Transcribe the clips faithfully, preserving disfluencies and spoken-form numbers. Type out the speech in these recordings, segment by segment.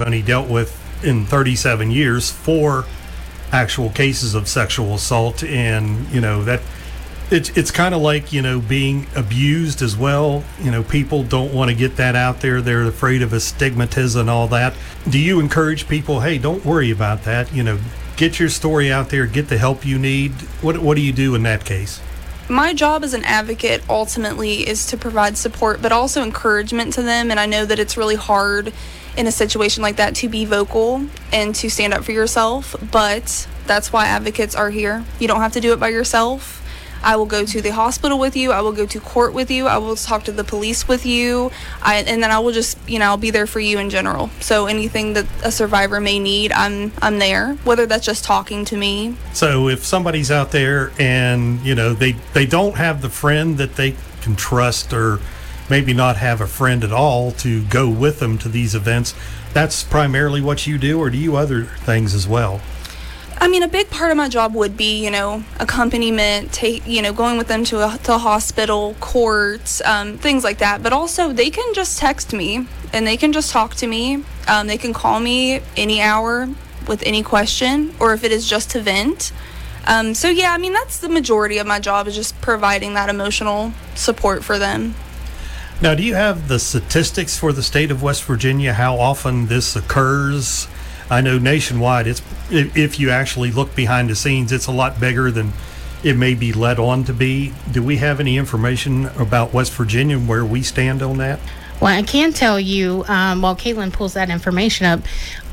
only dealt with in thirty-seven years four actual cases of sexual assault, and you know that it's it's kind of like, you know, being abused as well. You know, people don't want to get that out there. They're afraid of a stigmatism and all that. Do you encourage people, hey, don't worry about that, you know, get your story out there, get the help you need? What what do you do in that case? My job as an advocate ultimately is to provide support, but also encouragement to them. And I know that it's really hard in a situation like that to be vocal and to stand up for yourself, but that's why advocates are here. You don't have to do it by yourself. I will go to the hospital with you. I will go to court with you. I will talk to the police with you. I, and then I will just, you know, I'll be there for you in general. So anything that a survivor may need, I'm I'm there, whether that's just talking to me. So if somebody's out there and, you know, they, they don't have the friend that they can trust, or maybe not have a friend at all to go with them to these events, that's primarily what you do, or do you other things as well? I mean, a big part of my job would be, you know, accompaniment, take, you know, going with them to a, to a hospital, courts, um, things like that. But also, they can just text me and they can just talk to me. Um, they can call me any hour with any question, or if it is just to vent. Um, so, yeah, I mean, that's the majority of my job, is just providing that emotional support for them. Now, do you have the statistics for the state of West Virginia, how often this occurs? I know nationwide, it's if you actually look behind the scenes, it's a lot bigger than it may be led on to be. Do we have any information about West Virginia and where we stand on that? Well, I can tell you, um, while Caitlin pulls that information up,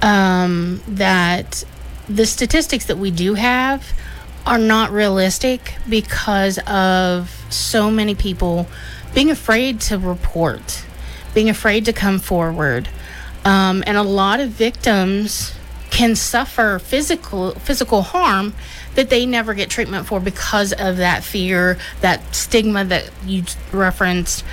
um, that the statistics that we do have are not realistic because of so many people being afraid to report, being afraid to come forward. Um, and a lot of victims can suffer physical physical harm that they never get treatment for because of that fear, that stigma that you referenced.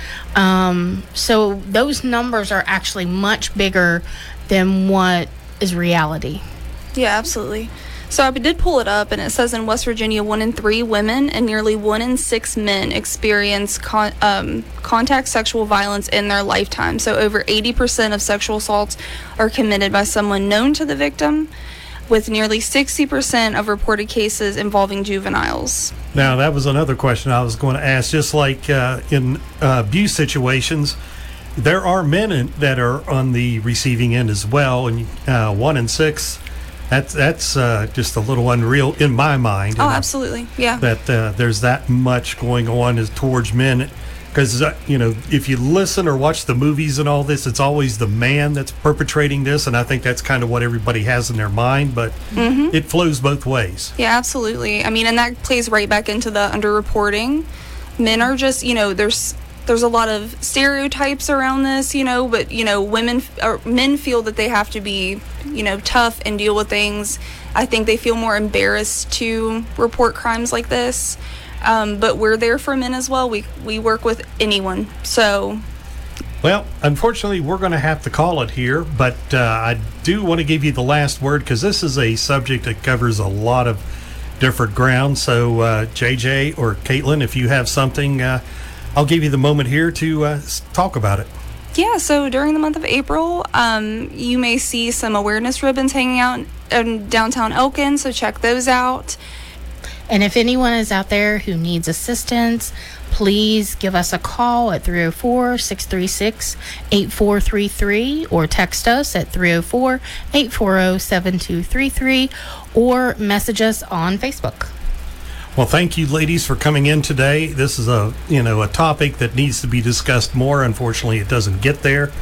Um, so those numbers are actually much bigger than what is reality. Yeah, absolutely. So I did pull it up, and it says in West Virginia, one in three women and nearly one in six men experience con- um, contact sexual violence in their lifetime. So over eighty percent of sexual assaults are committed by someone known to the victim, with nearly sixty percent of reported cases involving juveniles. Now, that was another question I was going to ask. Just like uh, in uh, abuse situations, there are men in, that are on the receiving end as well, and uh, one in six... That's that's uh, just a little unreal in my mind. Oh, absolutely, yeah. That uh, there's that much going on as towards men, because uh, you know, if you listen or watch the movies and all this, it's always the man that's perpetrating this, and I think that's kind of what everybody has in their mind. But mm-hmm. It flows both ways. Yeah, absolutely. I mean, and that plays right back into the underreporting. Men are just, you know, there's. There's a lot of stereotypes around this, you know, but, you know, women or men feel that they have to be, you know, tough and deal with things. I think they feel more embarrassed to report crimes like this. Um, but we're there for men as well. We we work with anyone. So, well, unfortunately, we're going to have to call it here. But uh, I do want to give you the last word, because this is a subject that covers a lot of different ground. So, uh, J J or Caitlin, if you have something, uh, I'll give you the moment here to uh, talk about it. Yeah, so during the month of April, um, you may see some awareness ribbons hanging out in downtown Elkin, so check those out. And if anyone is out there who needs assistance, please give us a call at three oh four, six three six, eight four three three, or text us at three oh four, eight four oh, seven two three three, or message us on Facebook. Well, thank you, ladies, for coming in today. This is a, you know, a topic that needs to be discussed more. Unfortunately, it doesn't get there.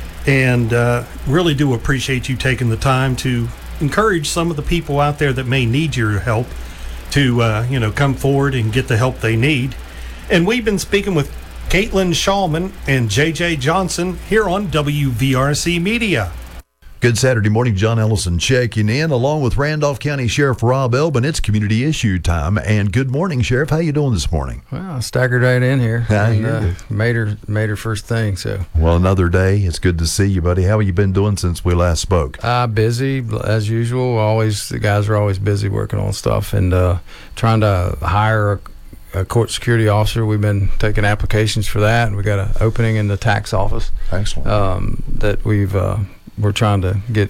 And uh, really do appreciate you taking the time to encourage some of the people out there that may need your help to, uh, you know, come forward and get the help they need. And we've been speaking with Caitlin Shulman and J J Johnson here on W V R C Media. Good Saturday morning. John Ellison checking in along with Randolph County Sheriff Rob Elbin. It's community issue time. And good morning, Sheriff. How you doing this morning? Well, I staggered right in here. I and, hear uh, you. Made her, made her first thing. So. Well, another day. It's good to see you, buddy. How have you been doing since we last spoke? Uh, busy, as usual. Always, the guys are always busy working on stuff and uh, trying to hire a, a court security officer. We've been taking applications for that. We got an opening in the tax office. Excellent. Um, that we've... Uh, we're trying to get